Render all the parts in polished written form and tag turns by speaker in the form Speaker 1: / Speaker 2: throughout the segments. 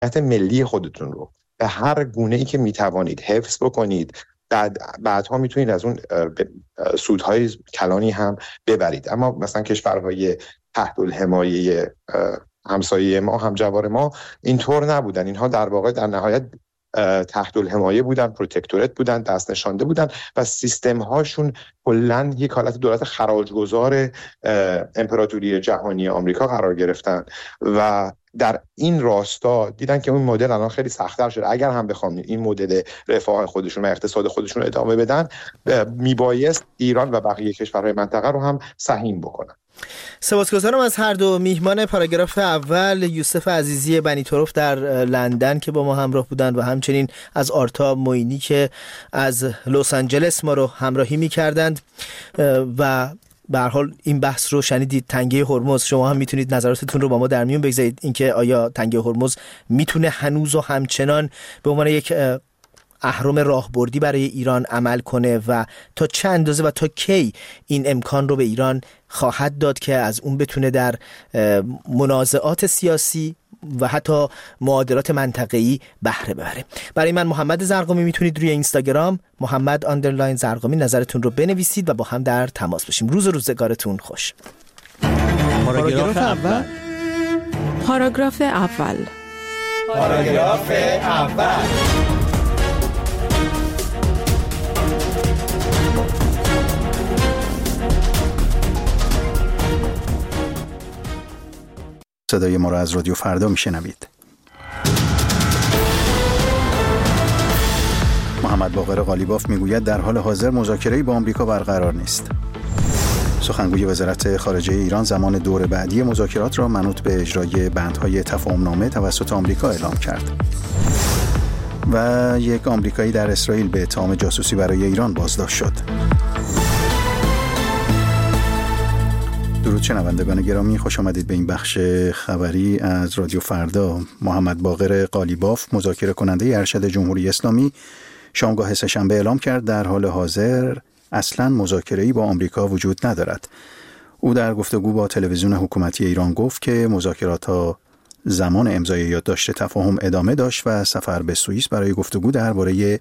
Speaker 1: ملی خودتون رو به هر گونه‌ای که میتوانید حفظ بکنید. بعدها میتونید از اون سودهای کلانی هم ببرید. اما مثلا کشورهای تحت الحمایه همسایه ما، همجوار ما اینطور نبودن. اینها در واقع در نهایت تحت الحمایه بودن، پروتکتورات بودن، دست نشانده بودن و سیستم هاشون کلاً یک حالت دولت خراجگذار امپراتوری جهانی آمریکا قرار گرفتن و در این راستا دیدن که اون مدل الان خیلی سخت‌تر شده. اگر هم بخوام این مدل رفاه خودشون و اقتصاد خودشون رو ادامه بدن، میبایست ایران و بقیه کشورهای منطقه رو هم سهیم بکنن.
Speaker 2: سپاسگزارم از هر دو میهمان پاراگراف اول، یوسف عزیزی بنی طرف در لندن که با ما همراه بودند و همچنین از آرتا موینی که از لس آنجلس ما رو همراهی می‌کردند. و به هر حال این بحث رو شنیدید، تنگه هرمز. شما هم میتونید نظراتتون رو با ما در میون بگذارید، اینکه آیا تنگه هرمز میتونه هنوز و همچنان به عنوان یک اهرم راهبردی برای ایران عمل کنه و تا چه اندازه و تا کی این امکان رو به ایران خواهد داد که از اون بتونه در منازعات سیاسی و حتی معادلات منطقه‌ای بهره ببره. برای من محمد زرقامی، میتونید روی اینستاگرام محمد _زرقامی نظرتون رو بنویسید و با هم در تماس باشیم. روز و روزگارتون خوش.
Speaker 3: پاراگراف اول.
Speaker 4: پاراگراف اول.
Speaker 3: پاراگراف اول.
Speaker 5: صدای ما را از رادیو فردا میشنوید. محمد باقر قالیباف میگوید در حال حاضر مذاکره‌ای با آمریکا برقرار نیست. سخنگوی وزارت خارجه ایران زمان دور بعدی مذاکرات را منوط به اجرای بندهای تفاهم‌نامه توسط آمریکا اعلام کرد. و یک آمریکایی در اسرائیل به اتهام جاسوسی برای ایران بازداشت شد. درود شنوندگان گرامی، خوش آمدید به این بخش خبری از رادیو فردا. محمد باقر قالیباف، مذاکره کننده ارشد جمهوری اسلامی، شامگاه سه‌شنبه اعلام کرد در حال حاضر اصلاً مذاکره‌ای با آمریکا وجود ندارد. او در گفتگو با تلویزیون حکومتی ایران گفت که مذاکرات تا زمان امضای یادداشت تفاهم ادامه داشت و سفر به سوئیس برای گفتگو درباره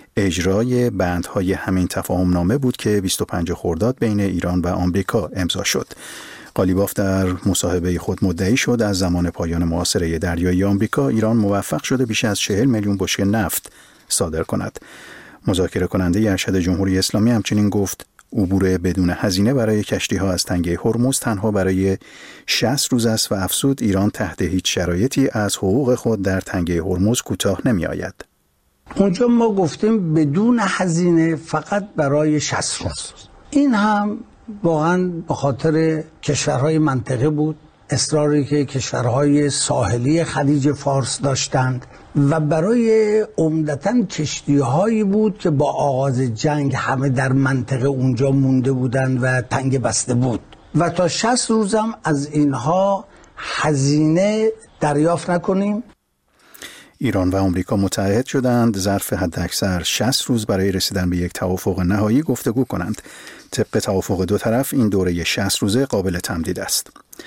Speaker 5: اجرای بندهای همین تفاهم نامه بود که 25 خرداد بین ایران و آمریکا امضا شد. قالیباف در مصاحبه خود مدعی شد از زمان پایان محاصره دریایی آمریکا ایران موفق شده بیش از 40 میلیون بشکه نفت صادر کند. مذاکره کننده ارشد جمهوری اسلامی همچنین گفت عبور بدون هزینه برای کشتی‌ها از تنگه هرمز تنها برای 60 روز است و افزود ایران تحت هیچ شرایطی از حقوق خود در تنگه هرمز کوتاه نمی‌آید.
Speaker 6: اونجا ما گفتیم بدون هزینه فقط برای 60 روز. این هم واقعا به خاطر کشورهای منطقه بود، اصراری که کشورهای ساحلی خلیج فارس داشتند و برای عمدتاً کشتی‌هایی بود که با آغاز جنگ همه در منطقه اونجا مونده بودند و تنگ بسته بود و تا 60 روزم از اینها هزینه دریافت نکنیم.
Speaker 5: ایران و آمریکا متحد شدند ظرف حداکثر 60 روز برای رسیدن به یک توافق نهایی گفتگو کنند. طبق توافق دو طرف این دوره 60 روزه قابل تمدید است.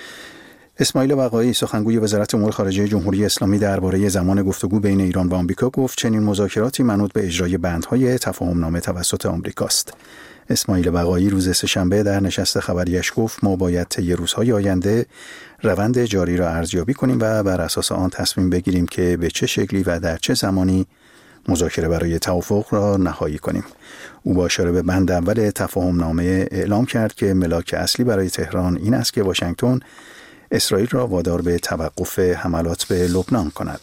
Speaker 5: اسماعیل بقایی، سخنگوی وزارت امور خارجه جمهوری اسلامی، درباره زمان گفتگو بین ایران و آمریکا گفت چنین مذاکراتی منوط به اجرای بندهای تفاهم‌نامه توسط آمریکاست. اسماعیل بقایی روز سه‌شنبه در نشست خبریش گفت ما باید طی روزهای آینده روند جاری را ارزیابی کنیم و بر اساس آن تصمیم بگیریم که به چه شکلی و در چه زمانی مذاکره برای توافق را نهایی کنیم. او با اشاره به بند اول تفاهم‌نامه اعلام کرد که ملاک اصلی برای تهران این است که واشنگتن اسرائیل را وادار به توقف حملات به لبنان کند.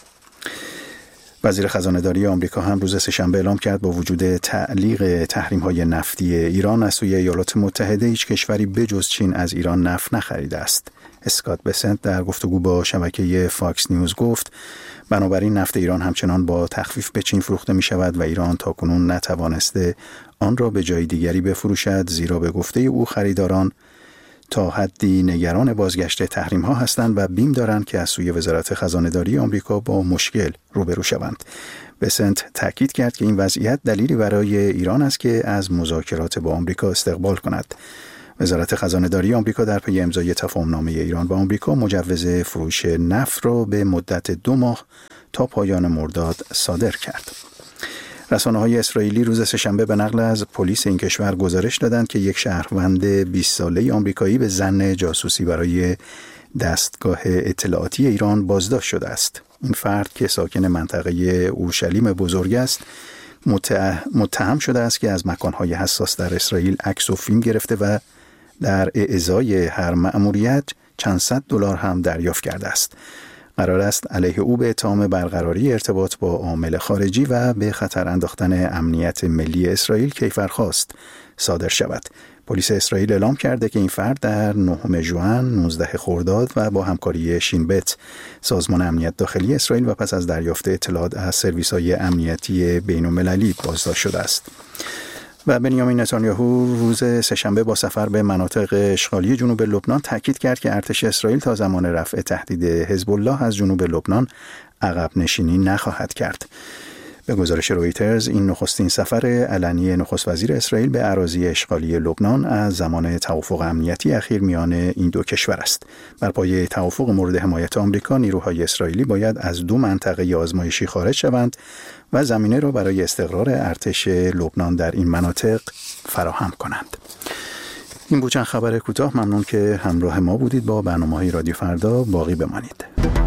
Speaker 5: وزیر خزانه‌داری آمریکا هم روز سه‌شنبه اعلام کرد با وجود تعلیق تحریم‌های نفتی ایران از سوی ایالات متحده هیچ کشوری بجز چین از ایران نفت نخریده است. اسکات بسنت در گفتگو با شبکه فاکس نیوز گفت بنابراین نفت ایران همچنان با تخفیف به چین فروخته می شود و ایران تاکنون نتوانسته آن را به جای دیگری بفروشد، زیرا به گفته او خریداران تا حدی نگران بازگشت تحریم ها هستند و بیم دارند که از سوی وزارت خزانه‌داری آمریکا با مشکل روبرو شوند. بسنت تاکید کرد که این وضعیت دلیلی برای ایران است که از مذاکرات با آمریکا استقبال کند. وزارت خزانه‌داری آمریکا در پی امضای تفاهم‌نامه ایران و آمریکا مجوز فروش نفت را به مدت 2 ماه تا پایان مرداد صادر کرد. رسانه‌های اسرائیلی روز سه‌شنبه به نقل از پلیس این کشور گزارش دادند که یک شهروند 20 ساله آمریکایی به ظن جاسوسی برای دستگاه اطلاعاتی ایران بازداشت شده است. این فرد که ساکن منطقه اورشلیم بزرگ است، متهم شده است که از مکانهای حساس در اسرائیل عکس و فیلم گرفته و در ازای هر مأموریت چند صد دلار هم دریافت کرده است. قرار است علیه او به اتهام برقراری ارتباط با عامل خارجی و به خطر انداختن امنیت ملی اسرائیل کیفرخواست صادر شود. پلیس اسرائیل اعلام کرده که این فرد در 9 ژوئن، 19 خرداد و با همکاری شین بت سازمان امنیت داخلی اسرائیل و پس از دریافت اطلاعات از سرویس‌های امنیتی بین‌المللی بازداشت شده است. و بنیامین نتانیاهو روز سه‌شنبه با سفر به مناطق اشغالی جنوب لبنان تاکید کرد که ارتش اسرائیل تا زمان رفع تهدید حزب الله از جنوب لبنان عقب نشینی نخواهد کرد. به گزارش رویترز این نخستین سفر علنی نخست وزیر اسرائیل به اراضی اشغالی لبنان از زمان توافق امنیتی اخیر میان این دو کشور است. بر پایه توافق مورد حمایت آمریکا، نیروهای اسرائیلی باید از 2 منطقه آزمایشی خارج شوند و زمینه را برای استقرار ارتش لبنان در این مناطق فراهم کنند. این بود چند خبر کوتاه. ممنون که همراه ما بودید. با برنامه‌های رادیو فردا باقی بمانید.